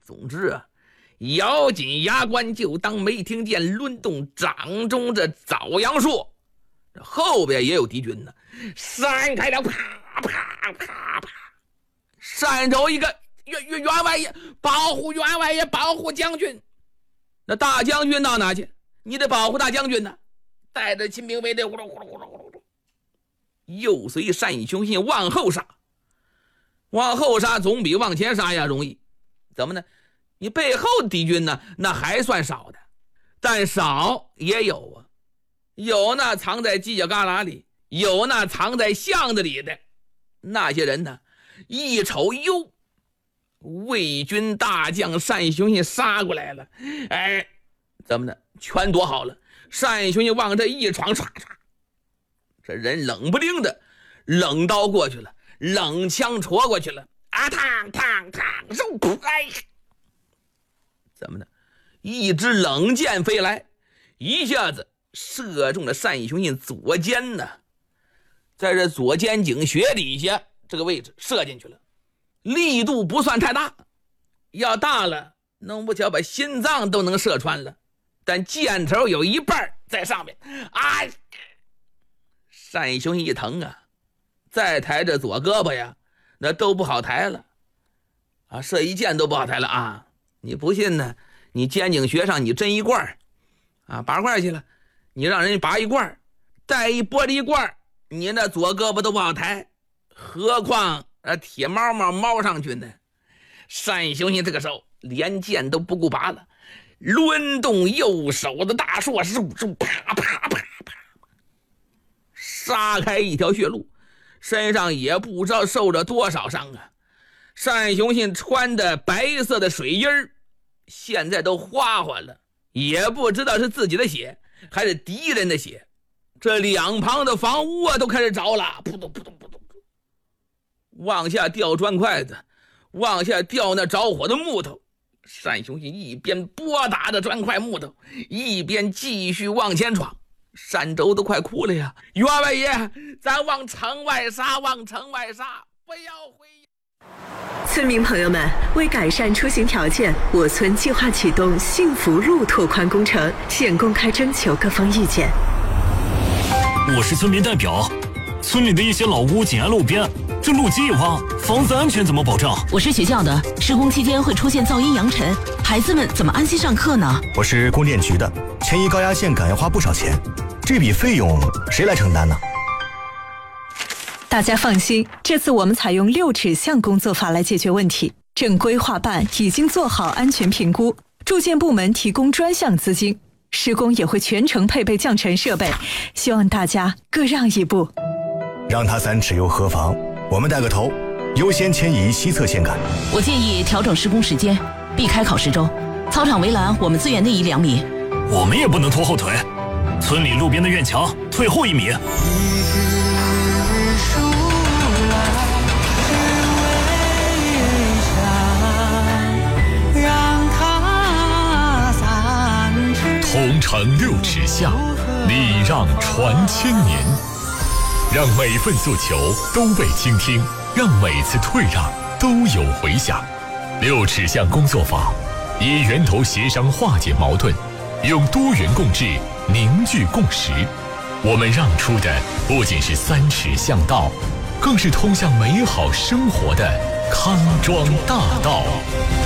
总之啊，咬紧牙关就当没听见，抡动掌中这枣阳树，这后边也有敌军呢，闪开了，啪啪啪啪，闪走一个员外爷，保护员外爷，保护将军。那大将军到哪去？你得保护大将军呢，带着亲兵卫队呼噜呼噜呼噜呼噜，又随单雄信往后杀。往后杀总比往前杀呀容易，怎么呢？你背后敌军呢，那还算少的，但少也有啊，有那藏在犄角旮旯里，有那藏在巷子里的。那些人呢，一瞅哟，魏军大将单雄信杀过来了，哎，怎么呢？全躲好了。单雄信往这一闯，唰唰，这人冷不丁的，冷刀过去了，冷枪戳过去了，啊，嘡嘡嘡，肉，哎，怎么呢？一支冷箭飞来，一下子射中了单雄信左肩呢，在这左肩颈穴底下这个位置射进去了，力度不算太大，要大了弄不巧把心脏都能射穿了，但箭头有一半在上面，啊！单雄信一疼啊，再抬着左胳膊呀，那都不好抬了啊，射一箭都不好抬了啊！你不信呢？你肩颈穴上你针一罐啊，拔罐去了，你让人拔一罐，带一玻璃罐，你那左胳膊都不好抬，何况铁猫猫猫上去呢？单雄信这个时候连箭都不顾拔了，抡动右手的大槊，啪啪啪啪，杀开一条血路，身上也不知道受着多少伤啊。单雄信穿的白色的水衣儿现在都花花了，也不知道是自己的血还是敌人的血。这两旁的房屋啊都开始着了，扑通扑通扑通，往下掉砖块子，往下掉那着火的木头。单雄信一边拨打着砖块木头，一边继续往前闯。单周都快哭了呀！员外爷，咱往城外杀，往城外杀，不要回。 村民朋友们，为改善出行条件，我村计划启动幸福路拓宽工程，现公开征求各方意见。 我是村民代表，村里的一些老屋紧挨路边，这路基一挖，房子安全怎么保障？ 我是学校的，施工期间会出现噪音扬尘，孩子们怎么安心上课呢？ 我是供电局的，迁移高压线杆要花不少钱，这笔费用谁来承担呢？ 大家放心，这次我们采用6指向工作法来解决问题。正规划办已经做好安全评估，住建部门提供专项资金，施工也会全程配备降尘设备，希望大家各让一步。 让他3尺又何妨？我们带个头，优先迁移西侧线杆。 我建议调整施工时间，避开考试周。操场围栏我们资源内移2米。 我们也不能拖后腿，村里路边的院墙退后1米。 同城6尺巷，礼让传千年，让每份诉求都被倾听，让每次退让都有回响。6尺巷工作坊以源头协商化解矛盾，用多元共治凝聚共识。我们让出的不仅是3尺巷道，更是通向美好生活的康庄大道。